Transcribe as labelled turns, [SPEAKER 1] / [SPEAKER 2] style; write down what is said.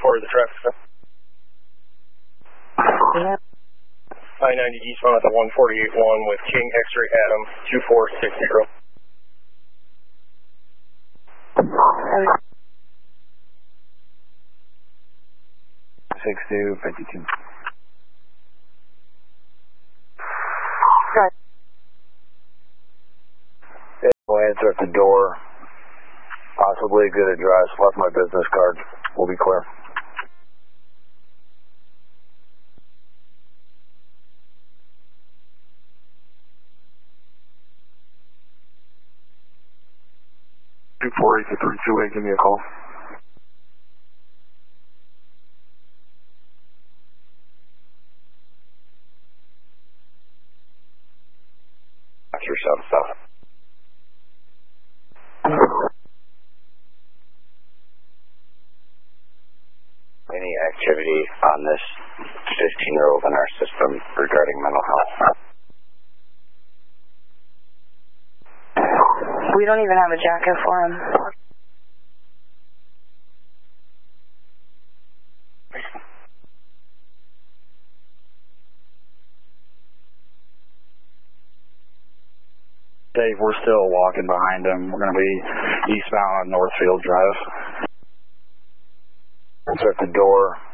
[SPEAKER 1] for the traffic. I-90 eastbound at the 148-1 with King X-ray Adam 2460.
[SPEAKER 2] 6252.
[SPEAKER 3] Right.
[SPEAKER 2] We'll answer at the door. Possibly a good address. Left my business card. We'll be clear.
[SPEAKER 4] Two 48328, give me a call.
[SPEAKER 2] That's yourself, stuff. Any activity on this 15-year-old in our system regarding mental health?
[SPEAKER 3] We don't even have a jacket for him.
[SPEAKER 2] Dave, we're still walking behind him. We're going to be eastbound on Northfield Drive. Answer at the door.